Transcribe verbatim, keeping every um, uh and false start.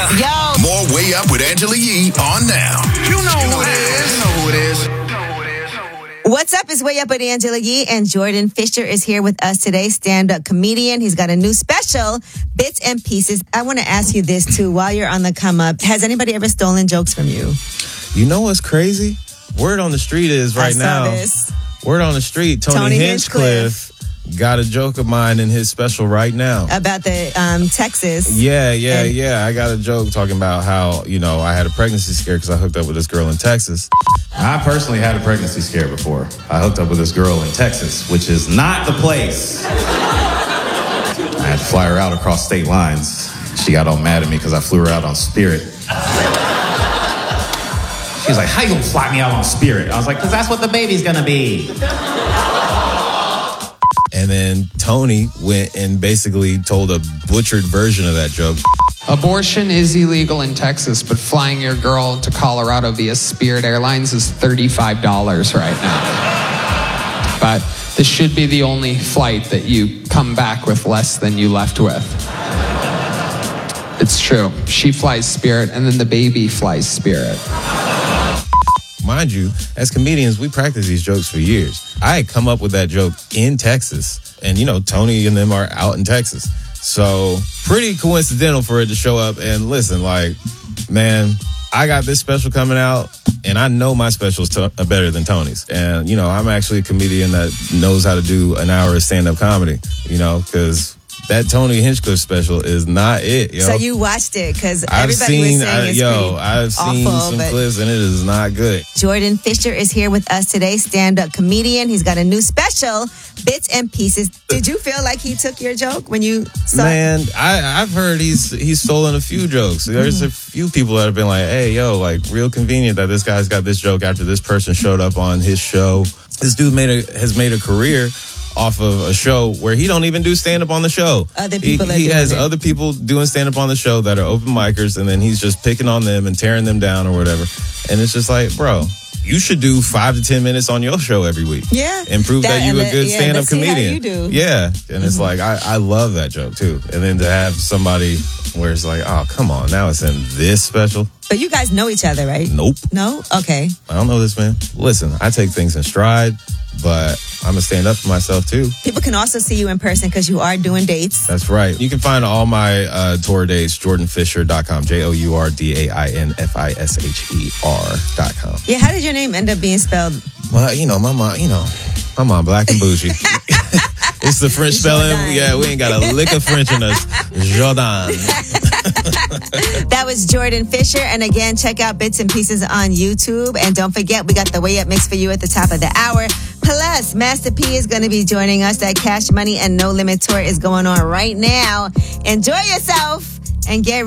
Yo. More Way Up with Angela Yee on now. You know who it is. You know who it is. What's up? It's Way Up with Angela Yee, and Jordan Fisher is here with us today, stand-up comedian. He's got a new special, Bits and Pieces. I want to ask you this, too, while you're on the come-up. Has anybody ever stolen jokes from you? You know what's crazy? Word on the street is right I saw now. This. Word on the street, Tony, Tony Hinchcliffe, Hinchcliffe got a joke of mine in his special right now. About the um, Texas. Yeah, yeah, and- yeah. I got a joke talking about how, you know, I had a pregnancy scare because I hooked up with this girl in Texas. I personally had a pregnancy scare before. I hooked up with this girl in Texas, which is not the place. I had to fly her out across state lines. She got all mad at me because I flew her out on Spirit. She was like, how you gonna fly me out on Spirit? I was like, because that's what the baby's gonna be. And then Tony went and basically told a butchered version of that joke. Abortion is illegal in Texas, but flying your girl to Colorado via Spirit Airlines is thirty-five dollars right now. But this should be the only flight that you come back with less than you left with. It's true. She flies Spirit, and then the baby flies Spirit. Mind you, as comedians, we practice these jokes for years. I had come up with that joke in Texas. And, you know, Tony and them are out in Texas. So pretty coincidental for it to show up. And listen, like, man, I got this special coming out, and I know my specials t- are better than Tony's. And, you know, I'm actually a comedian that knows how to do an hour of stand-up comedy, you know, because that Tony Hinchcliffe special is not it, yo. So you watched it, because I've everybody seen, was saying I, it's yo, pretty I've seen awful, some but clips, and it is not good. Jordan Fisher is here with us today, stand-up comedian. He's got a new special, Bits and Pieces. Did you feel like he took your joke when you saw Man, I, I've heard he's he's stolen a few jokes. There's a few people that have been like, hey, yo, like, real convenient that this guy's got this joke after this person showed up on his show. This dude made a has made a career off of a show where he don't even do stand-up on the show. Other people He, are he doing has it. other people doing stand-up on the show that are open micers, and then he's just picking on them and tearing them down or whatever. And it's just like, bro, you should do five to ten minutes on your show every week. Yeah. And prove that, That- you and a the- good yeah, stand-up let's see how comedian. you do. Yeah. And it's like, I, I love that joke too. And then to have somebody where it's like, oh, come on, now it's in this special. But you guys know each other, right? Nope. No? Okay. I don't know this man. Listen, I take things in stride, but I'm going to stand up for myself too. People can also see you in person because you are doing dates. That's right. You can find all my uh, tour dates, jordan fisher dot com, J O U R D A I N F I S H E R dot com. Yeah, how did your name end up being spelled? Well, you know, my mom, you know, my mom black and bougie. It's the French spelling. Jordan. Yeah, we ain't got a lick of French in us. Jordan. That was Jordan Fisher. And again, check out Bits and Pieces on YouTube. And don't forget, we got the Way Up mix for you at the top of the hour. Plus, Master P is going to be joining us. That Cash Money and No Limit tour is going on right now. Enjoy yourself and get